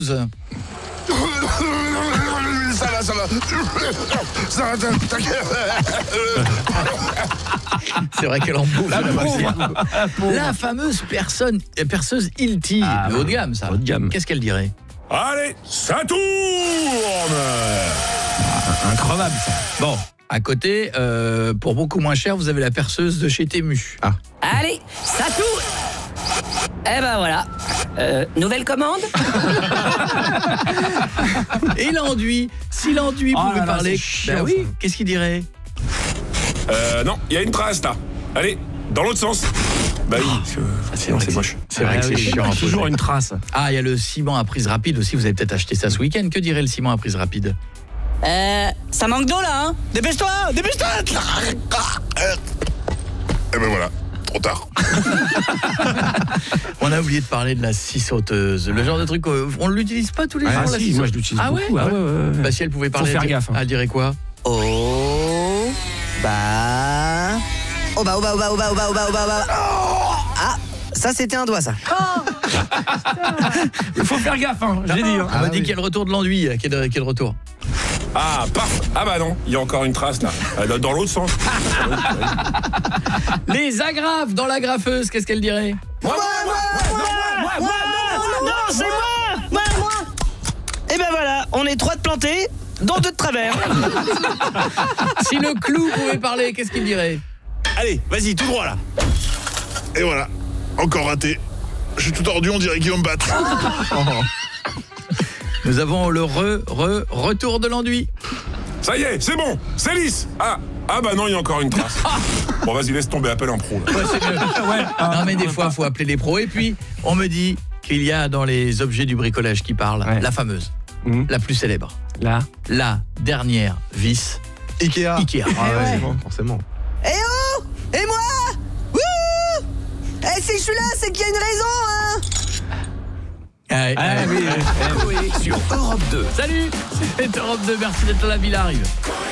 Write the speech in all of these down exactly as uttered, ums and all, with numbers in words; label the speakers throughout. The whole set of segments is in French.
Speaker 1: Ça va, ça va. Ça va, t'inquiète.
Speaker 2: C'est vrai qu'elle en bouffe.
Speaker 3: La
Speaker 2: la,
Speaker 3: pauvre.
Speaker 2: la fameuse personne, perceuse Hilti,
Speaker 3: Ah,
Speaker 2: le haut de gamme, ça.
Speaker 3: haut de gamme.
Speaker 2: Qu'est-ce qu'elle dirait?
Speaker 1: Allez, ça tourne.
Speaker 3: Incroyable ça.
Speaker 2: Bon, à côté, euh, pour beaucoup moins cher, vous avez la perceuse de chez Temu.
Speaker 3: Ah.
Speaker 4: Allez, ça tourne. Eh ben voilà. Euh, nouvelle commande.
Speaker 2: Et l'enduit, si l'enduit
Speaker 3: Oh
Speaker 2: pouvait
Speaker 3: là là,
Speaker 2: parler,
Speaker 3: c'est chiant,
Speaker 2: ben oui,
Speaker 3: ça.
Speaker 2: qu'est-ce qu'il dirait?
Speaker 1: Euh, non, il y a une trace là. Allez, dans l'autre sens. Bah oui.
Speaker 2: C'est vrai,
Speaker 3: c'est moche.
Speaker 2: C'est vrai
Speaker 3: Ah
Speaker 2: que c'est
Speaker 3: oui,
Speaker 2: chiant. à
Speaker 3: toujours
Speaker 2: poser.
Speaker 3: une trace.
Speaker 2: Ah, il y a le ciment à prise rapide aussi, vous avez peut-être acheté ça ce week-end. Que dirait le ciment à prise rapide?
Speaker 4: Euh, ça manque d'eau là, hein. Dépêche-toi, dépêche-toi.
Speaker 1: Et ben voilà, trop tard.
Speaker 2: On a oublié de parler de la scie sauteuse. Le genre de truc, euh, on ne l'utilise pas tous les
Speaker 3: Ah,
Speaker 2: jours, la
Speaker 3: si,
Speaker 2: scie
Speaker 3: moi je
Speaker 2: sauteuse.
Speaker 3: l'utilise
Speaker 2: Ah ouais,
Speaker 3: beaucoup. Ah ouais, ouais, ouais.
Speaker 2: Bah si elle pouvait parler,
Speaker 3: faire
Speaker 2: elle,
Speaker 3: gaffe, hein.
Speaker 2: elle dirait quoi?
Speaker 4: Oh, bah. Oh bah, oh bah, oh bah, oh bah, oh bah, oh bah, oh bah, oh bah. Ah, ça c'était un doigt ça.
Speaker 3: Il faut faire gaffe, hein, j'ai dit. Hein.
Speaker 2: On m'a dit qu'il y a le retour de l'enduit. Quel, quel retour?
Speaker 1: Ah, paf. Ah bah non, il y a encore une trace là. Euh, Dans l'autre sens.
Speaker 2: Les agrafes dans la graffeuse, qu'est-ce qu'elle dirait?
Speaker 1: Moi, moi, moi, moi, moi, moi,
Speaker 4: Non, non, c'est moi. Moi, moi. Et ben voilà, on est trois de plantés, dont deux de travers.
Speaker 2: Si le clou pouvait parler, qu'est-ce qu'il dirait?
Speaker 1: Allez, vas-y, tout droit là. Et voilà, encore raté. Je suis tout tordu, on dirait qu'il va me battre.
Speaker 2: Nous avons le re, re, retour de l'enduit.
Speaker 1: Ça y est, c'est bon, c'est lisse. Ah, ah bah non, il y a encore une trace. Bon, vas-y, laisse tomber, appelle un pro là.
Speaker 2: Ouais, c'est mieux.
Speaker 3: Ouais, ah,
Speaker 2: Non mais des fois, il faut appeler les pros. Et puis, on me dit qu'il y a dans les objets du bricolage qui parlent,
Speaker 3: Ouais.
Speaker 2: la fameuse,
Speaker 3: Mmh.
Speaker 2: la plus célèbre,
Speaker 3: Là.
Speaker 2: la dernière vis
Speaker 5: Ikea.
Speaker 2: Ikea.
Speaker 5: Ah ouais,
Speaker 4: ouais.
Speaker 5: bon, forcément.
Speaker 4: Eh oh. Et moi. Wouh. Eh si je suis là, c'est qu'il y a une raison, hein.
Speaker 2: Ouais,
Speaker 3: Ah
Speaker 2: ouais.
Speaker 3: oui, oui, oui.
Speaker 6: Sur Europe deux.
Speaker 2: Salut, c'est Europe deux, merci d'être là, il arrive.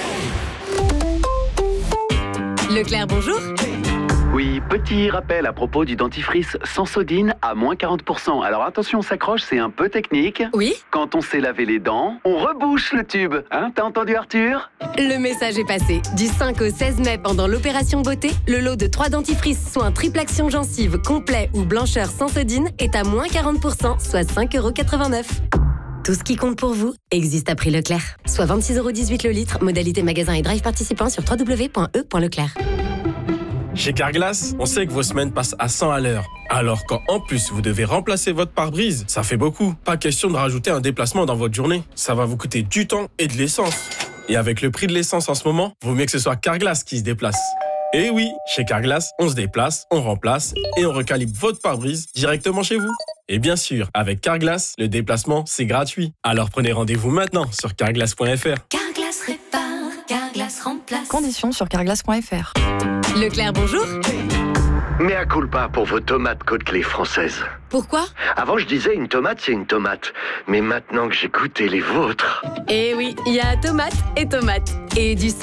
Speaker 7: Leclerc, bonjour.
Speaker 8: Oui, petit rappel à propos du dentifrice Sensodine à moins quarante pour cent. Alors attention, on s'accroche, c'est un peu technique.
Speaker 7: Oui,
Speaker 8: Quand on s'est lavé les dents, on rebouche le tube. Hein, t'as entendu Arthur?
Speaker 7: le message est passé. Du cinq au seize mai, pendant l'opération beauté, le lot de trois dentifrices soins triple action gencive complet ou blancheur Sensodine est à moins quarante pour cent, soit cinq euros quatre-vingt-neuf. Tout ce qui compte pour vous existe à prix Leclerc. Soit vingt-six euros dix-huit le litre, modalité magasin et drive participant sur w w w point e point leclerc.
Speaker 9: Chez Carglass, on sait que vos semaines passent à cent à l'heure. Alors quand en plus vous devez remplacer votre pare-brise, ça fait beaucoup. Pas question de rajouter un déplacement dans votre journée. Ça va vous coûter du temps et de l'essence. Et avec le prix de l'essence en ce moment, vaut mieux que ce soit Carglass qui se déplace. Et oui, chez Carglass, on se déplace, on remplace et on recalibre votre pare-brise directement chez vous. Et bien sûr, avec Carglass, le déplacement, c'est gratuit. Alors prenez rendez-vous maintenant sur carglass point f r.
Speaker 7: Carglass répare, Carglass remplace.
Speaker 10: Conditions sur carglass point f r.
Speaker 7: Leclerc, bonjour.
Speaker 8: Mea culpa pour vos tomates Côtelets françaises.
Speaker 7: Pourquoi?
Speaker 8: Avant, je disais une tomate, c'est une tomate. Mais maintenant que j'ai goûté les vôtres...
Speaker 7: Eh oui, il y a tomate et tomate. Et du